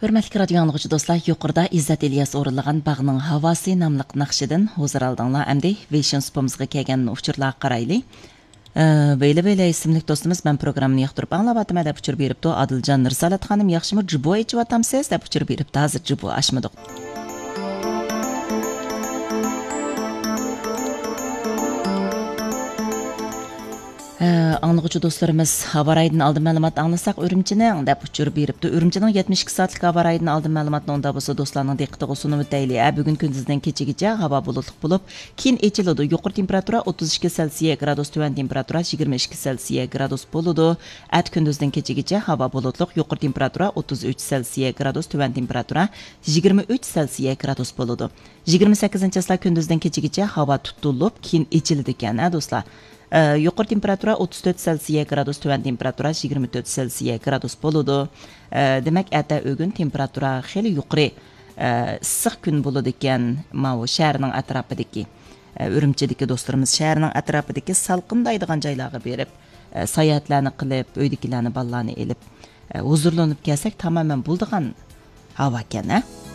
Hörmətli radio anlıqçı dostlar, yuqorida İzzət İlyas o'rinlagan Bağның havası namlıq naqşidan huzur aldыңlar. Əmdi Vision Spomsga kelgan uçurlar qaraylı. Böyle isimlik dostumuz ben programını yaxtırıp anlavatım deb uçur beripti. Adilcan Nursalat xanım yaxshimi jibo ichib atamsiz deb uçur beripti. Hozir jibo açmadık. Anlıqçı dostlarımız havaraydan aldı məlumat anlasaq Ürümçinin deb uçur beripti. Ürümçinin 72 saatlik havaraydan aldı məlumatını onda bolsa dostlarning diqqətiga sunub deyli. Bugun gündüzdən keçigicha hava bulutluq bo'lib, keyin echiladi. Yuqori temperatura 32 Selsiya gradus, tuvan temperatura 22 Selsiya gradus bo'ladi. At gündüzdən keçigicha hava bulutluq, yuqori temperatura 33 Selsiya gradus, tuvan temperatura 23 Selsiya gradus bo'ladi. 28-aslar gündüzdən keçigicha hava tutulub, keyin echiladi ekan, dostlar. Yuqori temperatura 34 Selsiya gradus, tuvan temperatura 24 Selsiya gradus bo'ladi. Demak, ata o'gun temperatura xeyli yuqori issiq kun bo'ladi ekan. Mana bu shaharning atrofidagi Ürümchidagi do'stlarimiz shaharning atrofidagi salqindaydigan joylarga berib, sayohatlarni qilib, uydagilarni, bolalarni elib, huzurlanib kelsak, tamamen bo'ldigan havo ekan.